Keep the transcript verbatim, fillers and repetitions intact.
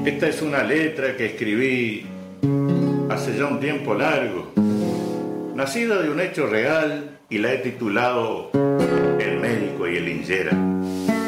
Esta es una letra que escribí hace ya un tiempo largo, nacida de un hecho real, y la he titulado El médico y el linchera.